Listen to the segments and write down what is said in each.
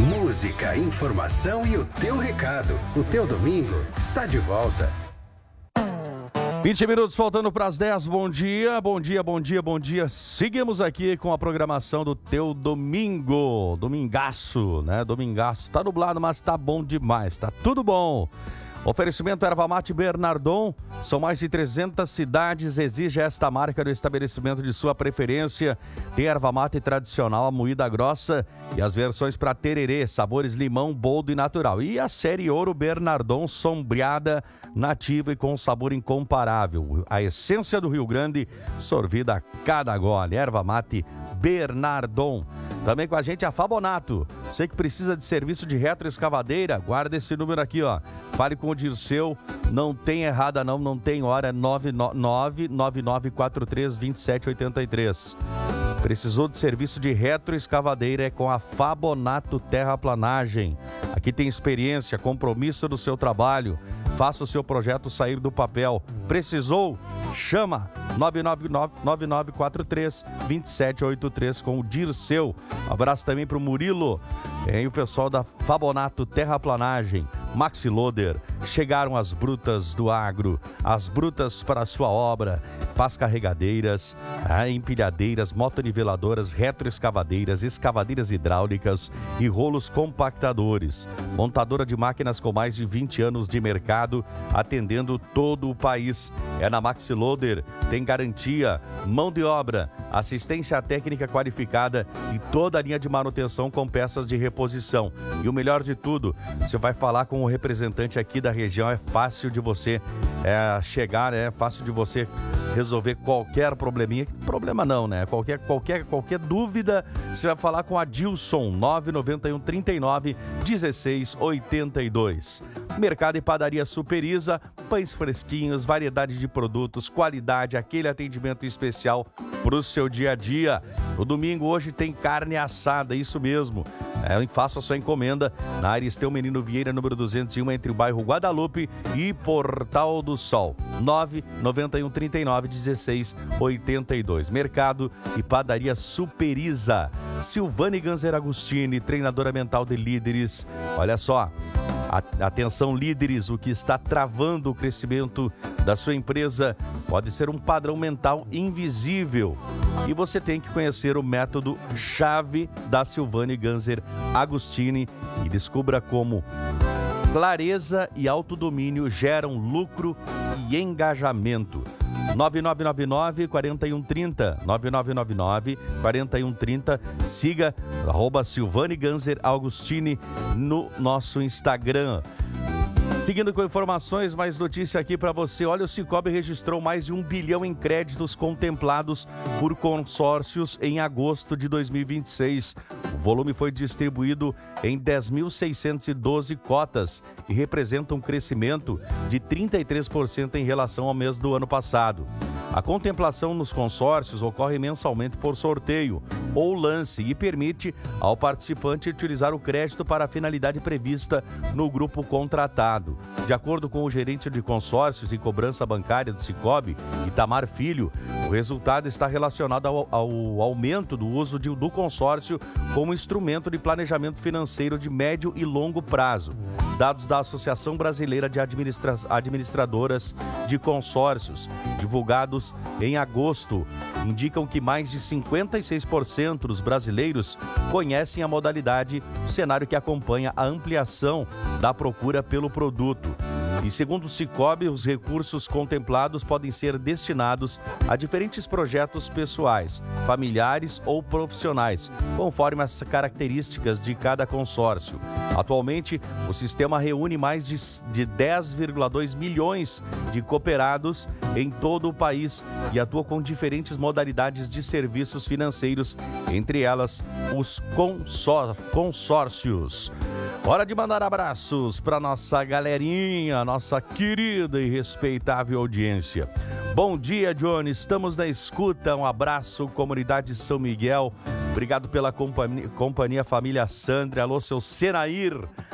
Música, informação e o teu recado. O teu domingo está de volta. 20 minutos faltando para as 10. Bom dia, bom dia, bom dia, bom dia. Seguimos aqui com a programação do teu domingo. Domingaço, né? Domingaço. Tá nublado, mas tá bom demais. Tá tudo bom. Oferecimento Erva Mate Bernardon. São mais de 300 cidades. Exige esta marca do estabelecimento de sua preferência. Tem erva mate tradicional, a moída grossa e as versões para tererê, sabores limão, boldo e natural. E a série Ouro Bernardon, sombreada, nativa e com sabor incomparável. A essência do Rio Grande, sorvida a cada gole. Erva Mate Bernardon. Também com a gente a Fabonato. Você que precisa de serviço de retroescavadeira, guarda esse número aqui, ó. Fale com o Dirceu, não tem errada não tem hora, é 999432783. Precisou de serviço de retroescavadeira, é com a Fabonato Terraplanagem. Aqui tem experiência, compromisso do seu trabalho. Faça o seu projeto sair do papel. Precisou? Chama 999432783 com o Dirceu. Abraço também para o Murilo e o pessoal da Fabonato Terraplanagem. Maxi Loader, chegaram as brutas do agro, as brutas para a sua obra, pás carregadeiras, empilhadeiras, motoniveladoras, retroescavadeiras, escavadeiras hidráulicas e rolos compactadores. Montadora de máquinas com mais de 20 anos de mercado, atendendo todo o país. É na Maxi Loader, tem garantia, mão de obra, assistência técnica qualificada e toda a linha de manutenção com peças de reposição. E o melhor de tudo, você vai falar com o representante aqui da região, é fácil de você chegar, é fácil de você resolver qualquer probleminha. Problema não, né? Qualquer dúvida, você vai falar com a Dilson, 991 39 16 82. Mercado e Padaria Superiza, pães fresquinhos, variedade de produtos, qualidade, aquele atendimento especial para o seu dia a dia. No domingo hoje tem carne assada, isso mesmo. Faça a sua encomenda na Aristeu Menino Vieira, número 201, entre o bairro Guadalupe e Portal do Sol. 991 39 16 82. Mercado e Padaria Superiza. Silvane Ganzer Agostini, treinadora mental de líderes. Olha só. Atenção, líderes, o que está travando o crescimento da sua empresa pode ser um padrão mental invisível. E você tem que conhecer o método chave da Silvane Ganzer Agostini e descubra como clareza e autodomínio geram lucro e engajamento. 9999-4130, 9999-4130, siga @Silvane Ganzer Agostini no nosso Instagram. Seguindo com informações, mais notícia aqui para você. Olha, o Sicoob registrou mais de 1 bilhão em créditos contemplados por consórcios em agosto de 2026. O volume foi distribuído em 10.612 cotas e representa um crescimento de 33% em relação ao mês do ano passado. A contemplação nos consórcios ocorre mensalmente por sorteio ou lance e permite ao participante utilizar o crédito para a finalidade prevista no grupo contratado. De acordo com o gerente de consórcios e cobrança bancária do Sicoob, Itamar Filho, o resultado está relacionado ao aumento do uso do consórcio como instrumento de planejamento financeiro de médio e longo prazo. Dados da Associação Brasileira de Administradoras de Consórcios, divulgados em agosto, indicam que mais de 56% dos brasileiros conhecem a modalidade, cenário que acompanha a ampliação da procura pelo produto. E segundo o Sicoob, os recursos contemplados podem ser destinados a diferentes projetos pessoais, familiares ou profissionais, conforme as características de cada consórcio. Atualmente, o sistema reúne mais de 10,2 milhões de cooperados em todo o país e atua com diferentes modalidades de serviços financeiros, entre elas os consórcios. Hora de mandar abraços para nossa galerinha, nossa querida e respeitável audiência. Bom dia, Johnny. Estamos na escuta. Um abraço, comunidade São Miguel. Obrigado pela companhia, família Sandra. Alô, seu Senair.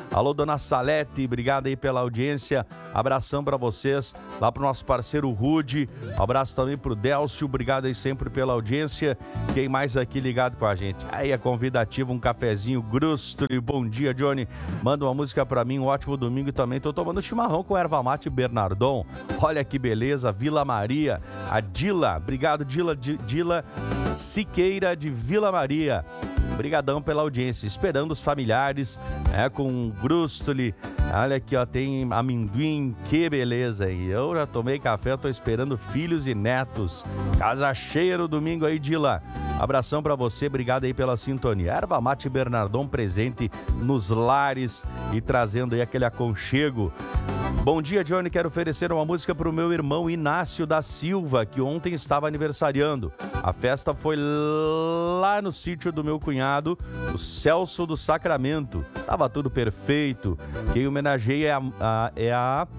Alô, dona Salete, obrigado aí pela audiência. Abração para vocês, lá pro nosso parceiro Rude. Abraço também pro Delcio, obrigado aí sempre pela audiência. Quem mais aqui ligado com a gente? Aí é convidativo, um cafezinho, Grustoli. Bom dia, Johnny. Manda uma música pra mim, um ótimo domingo também. Tô tomando chimarrão com erva mate Bernardon. Olha que beleza, Vila Maria. A Dila, obrigado Dila Siqueira de Vila Maria. Obrigadão pela audiência. Esperando os familiares, com Grustoli. Olha aqui, ó, tem amendoim, que beleza aí. Eu já tomei café, tô esperando filhos e netos. Casa cheia no domingo aí, Dila. Abração pra você, obrigado aí pela sintonia. Erva mate Bernardon presente nos lares e trazendo aí aquele aconchego. Bom dia, Johnny, quero oferecer uma música pro meu irmão Inácio da Silva, que ontem estava aniversariando. A festa foi lá no sítio do meu cunhado, o Celso do Sacramento. Tava tudo perfeito. Quem homenageia é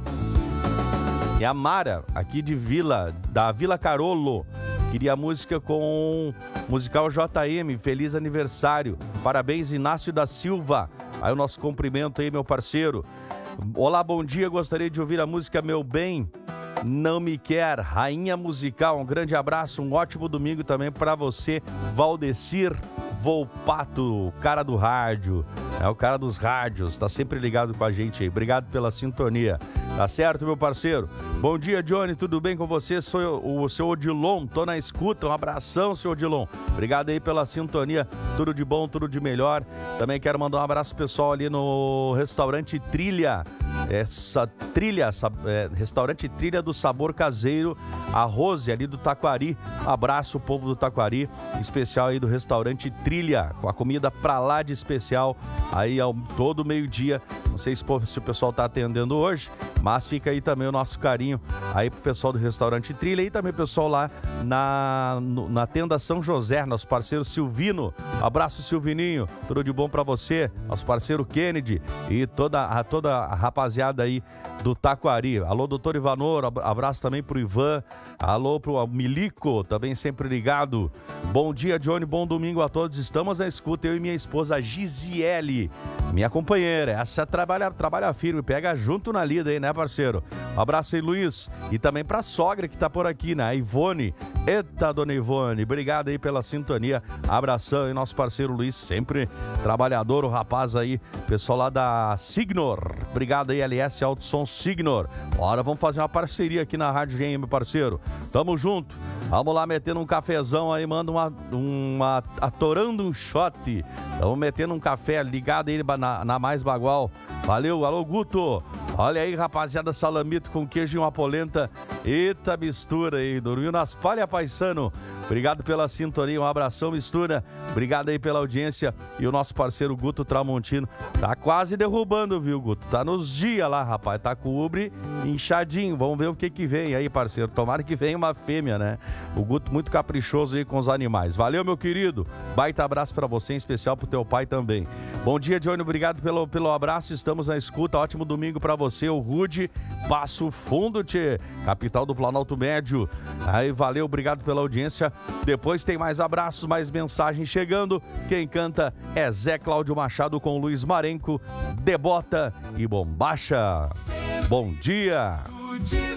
a Mara, aqui de da Vila Carolo. Queria a música com musical JM, feliz aniversário. Parabéns, Inácio da Silva. Aí o nosso cumprimento aí, meu parceiro. Olá, bom dia, gostaria de ouvir a música Meu Bem Não Me Quer, Rainha Musical. Um grande abraço, um ótimo domingo também para você, Valdecir Volpato, cara do rádio, o cara dos rádios, tá sempre ligado com a gente aí. Obrigado pela sintonia. Tá certo, meu parceiro? Bom dia, Johnny, tudo bem com você? Sou o seu Odilon, tô na escuta. Um abração, seu Odilon. Obrigado aí pela sintonia. Tudo de bom, tudo de melhor. Também quero mandar um abraço pessoal ali no restaurante Trilha. Restaurante Trilha do Sabor Caseiro, a Rose ali do Taquari. Abraço, povo do Taquari, especial aí do restaurante Trilha, com a comida pra lá de especial, aí ao todo meio-dia. Não sei se o pessoal tá atendendo hoje, mas fica aí também o nosso carinho aí pro pessoal do restaurante Trilha e também pessoal lá na tenda São José, nosso parceiro Silvino. Abraço, Silvininho, tudo de bom pra você, nosso parceiro Kennedy e toda a rapaziada aí do Taquari. Alô, doutor Ivanor, abraço também pro Ivan. Alô pro Milico, também sempre ligado. Bom dia, Johnny, bom domingo a todos. Estamos na escuta, eu e minha esposa Gisiele, minha companheira. Essa trabalha firme, pega junto na lida aí, né, parceiro? Um abraço aí, Luiz. E também pra sogra que tá por aqui, né, a Ivone. Eita, dona Ivone, obrigado aí pela sintonia. Abração aí, nosso parceiro Luiz, sempre trabalhador, o rapaz aí, pessoal lá da Signor. Obrigado aí, LS Alto Som Signor. Bora, vamos fazer uma parceria aqui na Rádio GM, meu parceiro. Tamo junto. Vamos lá, metendo um cafezão aí, manda atorando um shot. Tamo metendo um café, ligado aí na Mais Bagual. Valeu, alô, Guto. Olha aí, rapaziada, salamito com queijo e uma polenta. Eita mistura aí, dormiu nas palhas, paisano. Obrigado pela sintonia, um abração, mistura. Obrigado aí pela audiência. E o nosso parceiro Guto Tramontino tá quase derrubando, viu, Guto? Tá nos dias lá, rapaz. Tá com o ubre inchadinho. Vamos ver o que vem aí, parceiro. Tomara que venha uma fêmea, né? O Guto muito caprichoso aí com os animais. Valeu, meu querido. Baita abraço pra você, em especial pro teu pai também. Bom dia, Johnny. Obrigado pelo abraço. Estamos na escuta. Ótimo domingo pra você, o Rude. Passo Fundo, tchê. Capital do Planalto Médio. Aí, valeu. Obrigado pela audiência. Depois tem mais abraços, mais mensagens chegando. Quem canta é Zé Cláudio Machado com Luiz Marenco, Debota e Bombacha. Bom dia!